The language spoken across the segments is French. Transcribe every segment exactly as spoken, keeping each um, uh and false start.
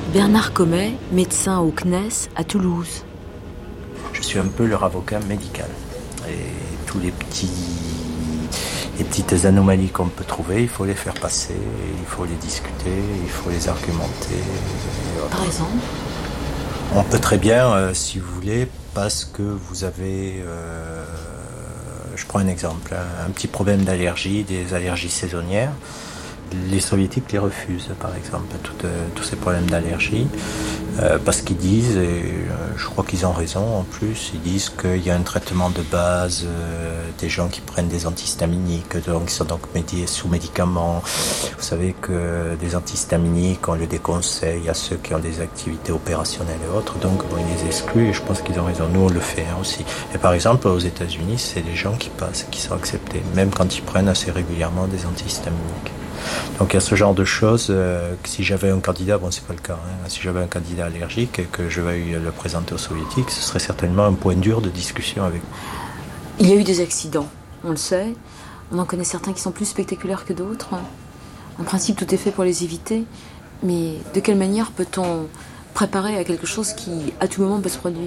Bernard Comet, médecin au C N E S à Toulouse. Je suis un peu leur avocat médical. Et tous les petits, les petites anomalies qu'on peut trouver, il faut les faire passer, il faut les discuter, il faut les argumenter. Par exemple ? On peut très bien, euh, si vous voulez, parce que vous avez, euh, je prends un exemple, un, un petit problème d'allergie, des allergies saisonnières. Les soviétiques les refusent, par exemple, tout, euh, tous ces problèmes d'allergie, euh, parce qu'ils disent, et euh, je crois qu'ils ont raison en plus, ils disent qu'il y a un traitement de base, euh, des gens qui prennent des antihistaminiques, donc qui sont donc médi- sous médicaments. Vous savez que des antihistaminiques, on les déconseille à ceux qui ont des activités opérationnelles et autres, donc bon, ils les excluent, et je pense qu'ils ont raison. Nous, on le fait hein, aussi. Et par exemple, aux États-Unis, c'est des gens qui passent, qui sont acceptés, même quand ils prennent assez régulièrement des antihistaminiques. Donc il y a ce genre de choses euh, que si j'avais un candidat, bon c'est pas le cas, hein, si j'avais un candidat allergique et que je vais le présenter aux soviétiques, ce serait certainement un point dur de discussion avec lui. Il y a eu des accidents, on le sait. On en connaît certains qui sont plus spectaculaires que d'autres. En principe, tout est fait pour les éviter. Mais de quelle manière peut-on préparer à quelque chose qui, à tout moment, peut se produire ?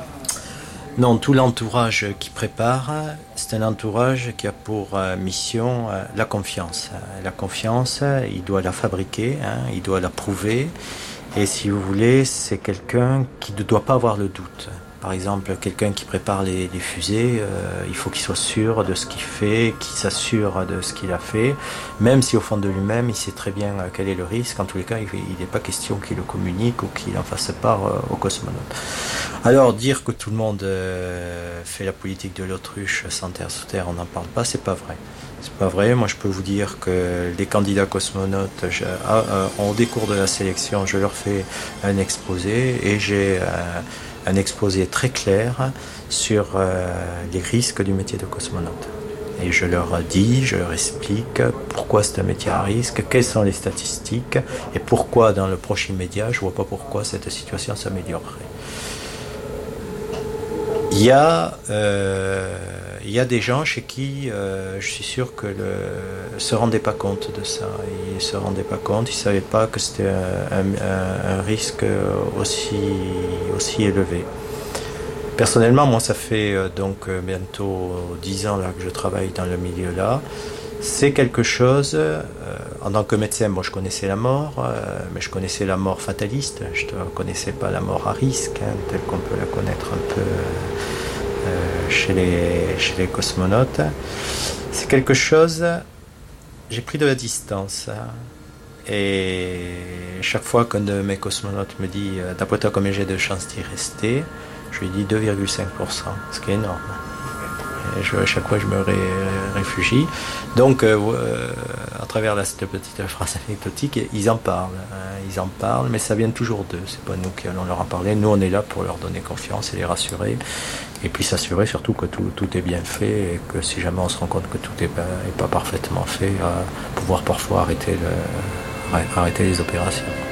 Non, tout l'entourage qui prépare, c'est un entourage qui a pour euh, mission euh, la confiance. La confiance, il doit la fabriquer, hein, il doit la prouver. Et si vous voulez, c'est quelqu'un qui ne doit pas avoir le doute. Par exemple, quelqu'un qui prépare les, les fusées, euh, il faut qu'il soit sûr de ce qu'il fait, qu'il s'assure de ce qu'il a fait, même si au fond de lui-même, il sait très bien euh, quel est le risque. En tous les cas, il n'est pas question qu'il le communique ou qu'il en fasse part euh, aux cosmonautes. Alors, dire que tout le monde euh, fait la politique de l'autruche sans terre sous terre, on n'en parle pas, c'est pas vrai. C'est pas vrai. Moi, je peux vous dire que les candidats cosmonautes, je, ah, euh, au décours de la sélection, je leur fais un exposé et j'ai euh, un exposé très clair sur euh, les risques du métier de cosmonaute. Et je leur dis, je leur explique pourquoi c'est un métier à risque, quelles sont les statistiques et pourquoi dans le proche immédiat, je ne vois pas pourquoi cette situation s'améliorerait. Il y a, euh, il y a des gens chez qui euh, je suis sûr que le se rendaient pas compte de ça. Ils se rendaient pas compte, ils savaient pas que c'était un, un, un risque aussi aussi élevé. Personnellement, moi, ça fait euh, donc euh, bientôt dix ans là que je travaille dans le milieu là. C'est quelque chose. Euh, en tant que médecin, moi, je connaissais la mort, euh, mais je connaissais la mort fataliste. Je ne connaissais pas la mort à risque, hein, telle qu'on peut la connaître un peu euh, chez les chez les cosmonautes. C'est quelque chose. J'ai pris de la distance. Hein, et chaque fois qu'un de mes cosmonautes me dit « D'après toi, combien j'ai de chances d'y rester ?» Je lui dis deux virgule cinq pour cent, ce qui est énorme. Et je, à chaque fois, je me ré, réfugie. Donc, euh, à travers la, cette petite phrase anecdotique, ils en parlent. Hein, ils en parlent, mais ça vient toujours d'eux. C'est pas nous qui allons leur en parler. Nous, on est là pour leur donner confiance et les rassurer. Et puis s'assurer surtout que tout, tout est bien fait et que si jamais on se rend compte que tout n'est pas, est pas parfaitement fait, euh, pouvoir parfois arrêter, le, arrêter les opérations.